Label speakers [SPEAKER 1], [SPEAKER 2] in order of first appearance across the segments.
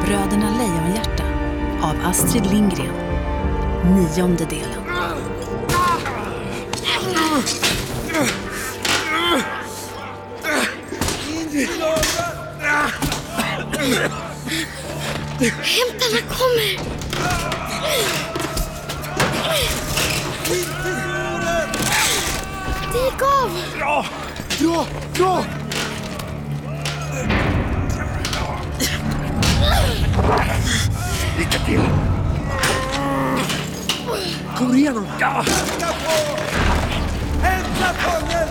[SPEAKER 1] Bröderna Lejonhjärta av Astrid Lindgren. 9:e delen.
[SPEAKER 2] Hämtarna kommer! Det gick av!
[SPEAKER 3] Bra! Lycka till! Kommer du igenom? Ja! Hämta fången!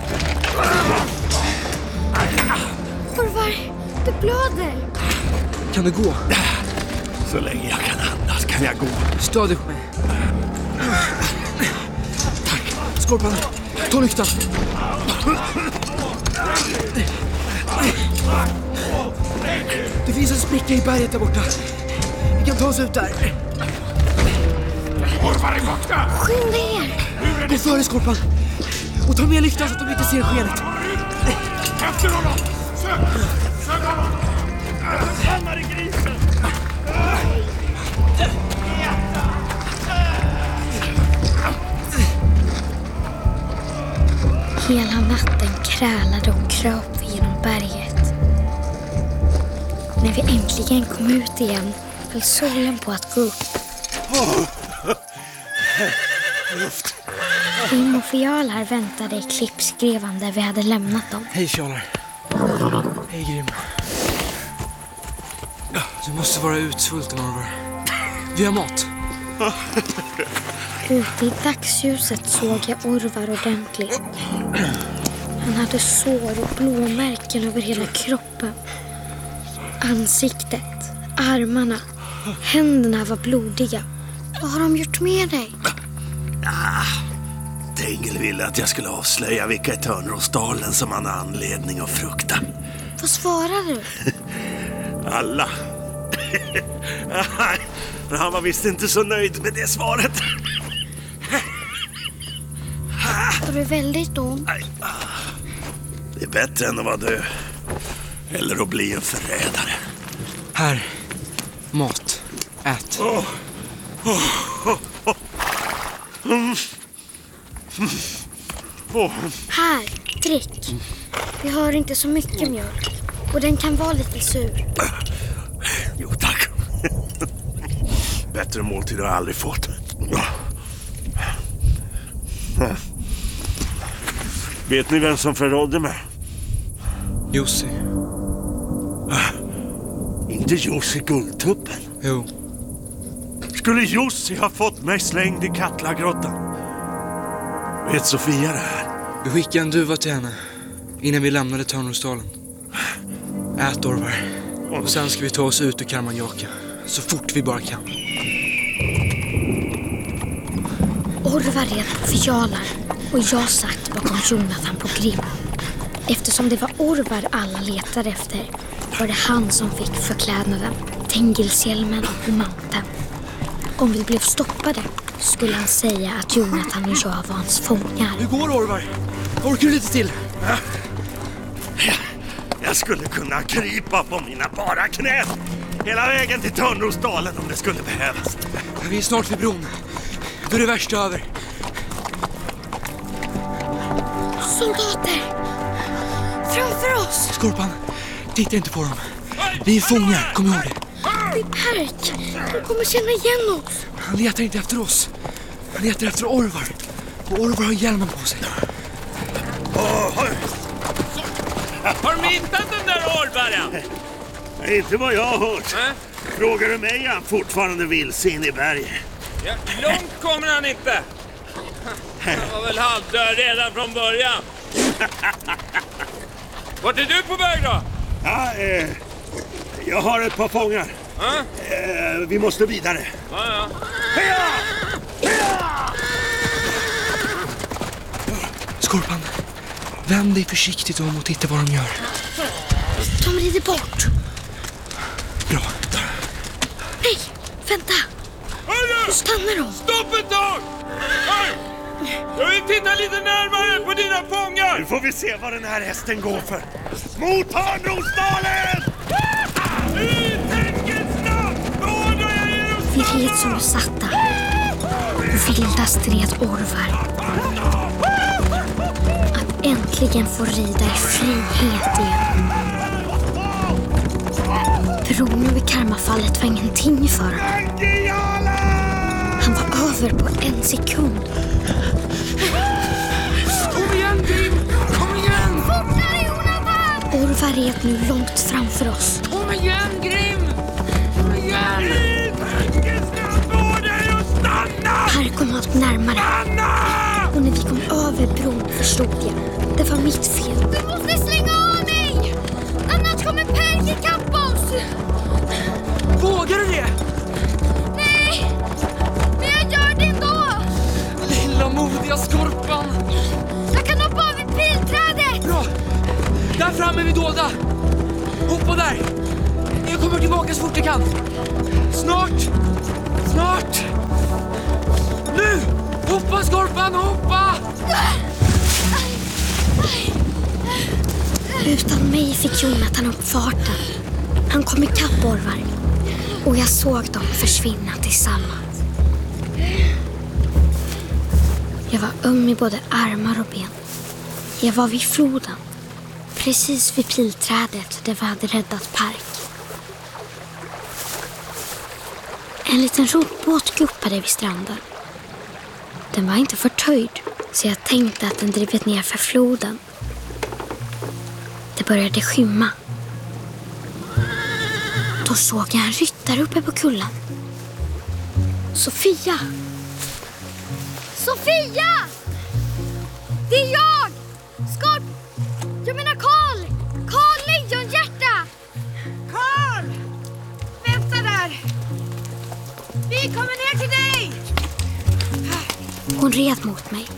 [SPEAKER 2] Orvar, du blöder!
[SPEAKER 3] Kan du gå?
[SPEAKER 4] Så länge jag kan andas kan jag gå.
[SPEAKER 3] Stöd mig. Tack. Skorpan, ta lyktan. Det finns en spricka i berget där borta. Vi kan ta oss ut där.
[SPEAKER 4] Orvar är borta!
[SPEAKER 2] Skynda er!
[SPEAKER 3] Gå före, Skorpan. Och ta med lyktan så att de inte ser skenet.
[SPEAKER 4] Efter honom! Sök honom! Stannar i grisen!
[SPEAKER 2] Hela natten krälade och kröp vi genom berget. När vi äntligen kom ut igen höll solen på att gå upp. Grim och Fjalar väntade i klippskrevan där vi hade lämnat dem.
[SPEAKER 3] Hej, Fjalar. Hej, Grim. Du måste vara utsvulten, Orvar. Vi har mat.
[SPEAKER 2] Ute i dagsljuset såg jag Orvar ordentligt. Han hade sår och blåmärken över hela kroppen. Ansiktet, armarna, händerna var blodiga. Vad har de gjort med dig?
[SPEAKER 4] Tengel ville att jag skulle avslöja vilka i Törnrosdalen som han har anledning att frukta.
[SPEAKER 2] Vad svarar du?
[SPEAKER 4] Alla. Men han var visst inte så nöjd med det svaret.
[SPEAKER 2] Var du väldigt ont?
[SPEAKER 4] Det är bättre än att vara död. Eller att bli en förrädare.
[SPEAKER 3] Här. Mat. Ät.
[SPEAKER 2] Här, drick. Vi har inte så mycket mjölk. Och den kan vara lite sur.
[SPEAKER 4] Jo, tack. Bättre måltid har jag aldrig fått. Vet ni vem som förrådde mig?
[SPEAKER 3] Jussi.
[SPEAKER 4] Inte Jussi Guldtuppen.
[SPEAKER 3] Jo.
[SPEAKER 4] Skulle Jussi ha fått mig slängd i Katlagrottan? Vet Sofia det här?
[SPEAKER 3] Vi skickade en duva till henne innan vi lämnade Törnrosdalen. Ät, Orvar. Och sen ska vi ta oss ut ur Karmanjaka så fort vi bara kan.
[SPEAKER 2] Orvar red på Fjalar och jag satt bakom Jonathan på Grim. Eftersom det var Orvar alla letade efter var det han som fick förklädnaden, Tengelshjälmen och manteln. Om vi blev stoppade skulle han säga att Jonathan och jag var hans fångar.
[SPEAKER 3] Hur går, Orvar? Orkar du lite till?
[SPEAKER 4] Jag skulle kunna krypa på mina bara knän hela vägen till Törnrosdalen om det skulle behövas.
[SPEAKER 3] Vi är snart vid bron. Då är det värsta över.
[SPEAKER 2] Soldater! Framför oss!
[SPEAKER 3] Skorpan, titta inte på dem. Vi är fångar, kom ihåg det.
[SPEAKER 2] Det är Perk. De kommer känna igen oss.
[SPEAKER 3] Han letar inte efter oss. Han letar efter Orvar. Och Orvar har hjälmen på sig.
[SPEAKER 5] Har de hittat den där Orvaren?
[SPEAKER 4] Inte vad jag har hört. Frågar du mig är han fortfarande vilse in i berget.
[SPEAKER 5] Ja, långt kommer han inte. Han var väl halvdöd redan från början. Vart är du på väg då?
[SPEAKER 4] Ja, jag har ett par fångar. Vi måste vidare.
[SPEAKER 5] Ja.
[SPEAKER 4] Heja!
[SPEAKER 3] Skorpan, vänd dig försiktigt om och titta vad de gör.
[SPEAKER 2] De rider bort.
[SPEAKER 3] Bra.
[SPEAKER 2] Nej, vänta. Nu stannar de.
[SPEAKER 5] Stopp ett tag! Hej! Jag vill titta lite närmare på dina fångar!
[SPEAKER 4] Nu får vi se vad den här hästen går för. Mot Törnrosdalen!
[SPEAKER 5] Vi tänker
[SPEAKER 2] Samtidigt som vi satt där och vilda stred orvar. Att äntligen få rida i frihet igen. Bron vid Karmafallet var ingenting för honom. Han var över på en sekund.
[SPEAKER 3] Kom igen, Grim! Kom igen!
[SPEAKER 2] Fortare, Jonathan! Orvar red nu långt framför oss.
[SPEAKER 3] Kom igen, Grim! Kom igen!
[SPEAKER 2] Här kom allt närmare. Och när vi kom över bron förstod jag. Det var mitt fel. Du måste slänga av mig! Annars kommer Perk ikapp oss!
[SPEAKER 3] Vågar du det?
[SPEAKER 2] Nej! Men jag gör det ändå!
[SPEAKER 3] Lilla modiga skorpan!
[SPEAKER 2] Jag kan hoppa av vid pilträdet!
[SPEAKER 3] Bra! Där framme är vi dolda! Hoppa där! Jag kommer tillbaka så fort jag kan! Snart! Snart! Nu! Hoppa, skorpan, hoppa!
[SPEAKER 2] Utan mig fick Jonathan upp farten. Han kom ikapp orvar. Och jag såg dem försvinna tillsammans. Jag var öm i både armar och ben. Jag var vid floden. Precis vid pilträdet där vi hade räddat Perk. En liten roddbåt guppade vid stranden. Den var inte förtöjd, så jag tänkte att den drivit ner för floden. Det började skymma. Då såg jag en ryttare uppe på kullen. Sofia! Sofia! Det är jag! Skorp! Jag menar Karl! Karl Lejonhjärta!
[SPEAKER 6] Karl! Vänta där! Vi kommer ner till dig!
[SPEAKER 2] Hon red mot mig.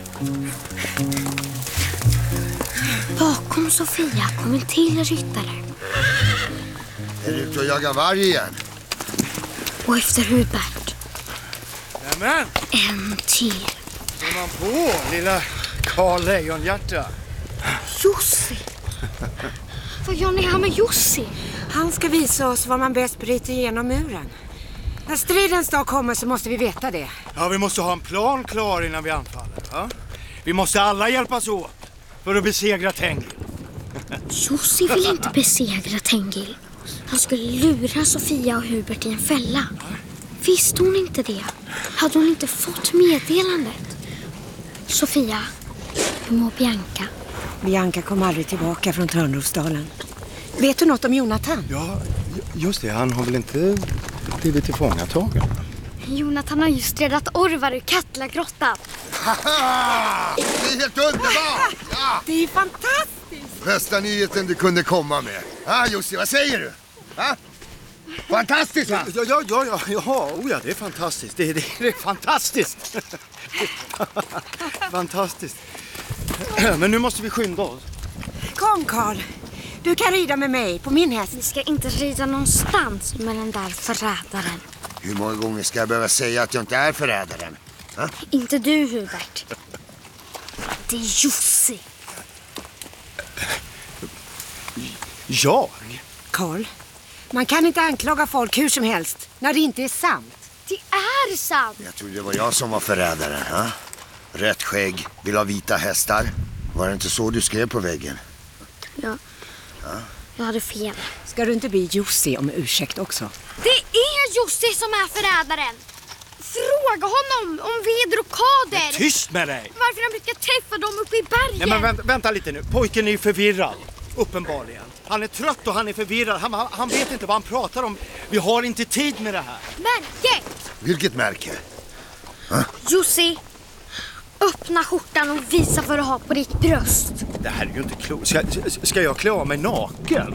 [SPEAKER 2] Bakom Sofia kom en till ryttare.
[SPEAKER 7] Är du ute och jagar varg igen?
[SPEAKER 2] Och efter Hubert,
[SPEAKER 4] Nämen,
[SPEAKER 2] en till.
[SPEAKER 4] ser man på, lilla Karl Lejonhjärta.
[SPEAKER 2] Jussi! Vad gör ni här med Jussi?
[SPEAKER 6] Han ska visa oss var man bäst bryter igenom muren. När stridens dag kommer så måste vi veta det.
[SPEAKER 4] Ja, vi måste ha en plan klar innan vi anfaller. Ja? Vi måste alla hjälpas åt för att besegra Tengil.
[SPEAKER 2] Jussi vill inte besegra Tengil. Han skulle lura Sofia och Hubert i en fälla. Visste hon inte det? Hade hon inte fått meddelandet? Sofia, hur mår Bianca?
[SPEAKER 6] Bianca kom aldrig tillbaka från Törnrosdalen. Vet du något om Jonathan?
[SPEAKER 8] Ja, just det. Han har väl inte blivit tillfångatagen?
[SPEAKER 2] Jonathan har just räddat orvar ur Katlagrottan.
[SPEAKER 7] Haha! Det är helt underbart! Ja!
[SPEAKER 6] Det är fantastiskt!
[SPEAKER 7] Bästa nyheten du kunde komma med. Jussi, vad säger du? Fantastiskt, va?
[SPEAKER 4] Ja, det är fantastiskt. Det är fantastiskt. Fantastiskt. Men nu måste vi skynda oss.
[SPEAKER 6] Kom Karl, du kan rida med mig på min häst.
[SPEAKER 2] Vi ska inte rida någonstans med den där förrädaren.
[SPEAKER 7] Hur många gånger ska jag behöva säga att jag inte är förrädaren?
[SPEAKER 2] Inte du, Hubert. Det är Jussi.
[SPEAKER 4] Jag?
[SPEAKER 6] Karl, man kan inte anklaga folk hur som helst när det inte är sant.
[SPEAKER 2] Det är sant.
[SPEAKER 7] Jag trodde det var jag som var förrädaren. Rätt skägg, vill ha vita hästar. Var det inte så du skrev på väggen?
[SPEAKER 2] Ja. Jag hade fel.
[SPEAKER 6] Ska du inte be Jussi om ursäkt också?
[SPEAKER 2] Det är Jussi som är förrädaren. Fråga honom om ved och kader.
[SPEAKER 4] Tyst med dig!
[SPEAKER 2] Varför han brukar träffa dem uppe i bergen.
[SPEAKER 4] Nej, men vänta lite nu. Pojken är ju förvirrad. Uppenbarligen. Han är trött och han är förvirrad. Han vet inte vad han pratar om. Vi har inte tid med det här.
[SPEAKER 2] Märke!
[SPEAKER 7] Vilket märke?
[SPEAKER 2] Jussi, öppna skjortan och visa vad du har på ditt bröst.
[SPEAKER 4] Det här är ju inte klokt. Ska jag klä av mig naken?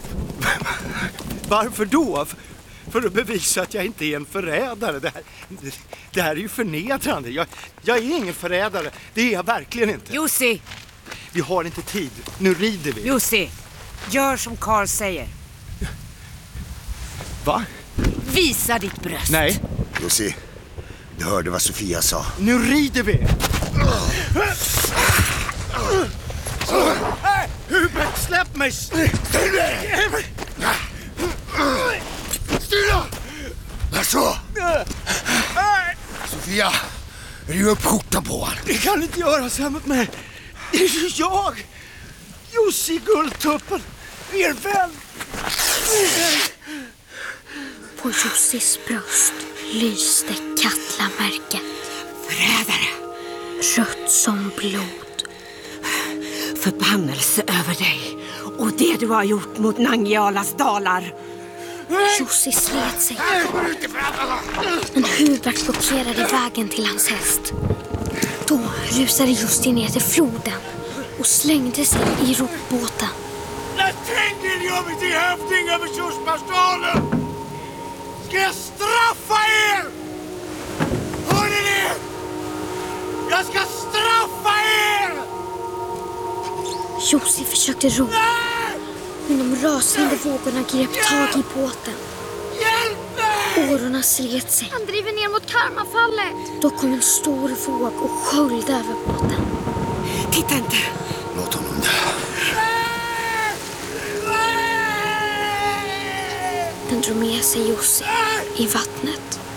[SPEAKER 4] Varför då? För att bevisa att jag inte är en förrädare. Det här är ju förnedrande. Jag är ingen förrädare. Det är jag verkligen inte.
[SPEAKER 6] Jussi!
[SPEAKER 4] Vi har inte tid. Nu rider vi.
[SPEAKER 6] Jussi, gör som Karl säger.
[SPEAKER 4] Va?
[SPEAKER 6] Visa ditt bröst.
[SPEAKER 4] Nej.
[SPEAKER 7] Jussi, du hörde vad Sofia sa.
[SPEAKER 4] Nu rider vi. Hubert, släpp mig!
[SPEAKER 7] Stilla! Vad så? Svea, riv upp skjortan på honom.
[SPEAKER 4] Det kan inte göra så här mot mig. Det är ju jag, Jussi Guldtuppen, er vän.
[SPEAKER 2] På Jussis bröst lyste Katla-märket.
[SPEAKER 6] Förrädare!
[SPEAKER 2] Rött som blod.
[SPEAKER 6] Förbannelse över dig och det du har gjort mot Nangjalas dalar.
[SPEAKER 2] Jussi slet sig. Men Hubert blockerade vägen till hans häst. Då rusade Jussi ner till floden och slängde sig i robbåten.
[SPEAKER 4] När tänker jag mig till hövding över Tjorsmarsdalen? Ska jag straffa er? Hör ni det? Jag ska straffa er!
[SPEAKER 2] Jussi försökte ro. Men de rasande vågorna grep tag i båten. Årorna slet sig.
[SPEAKER 9] Han driver ner mot Karmafallet.
[SPEAKER 2] Då kom en stor våg och sköljde över båten.
[SPEAKER 6] Titta inte!
[SPEAKER 7] Låt honom dö.
[SPEAKER 2] Den drog med sig Jussi i vattnet.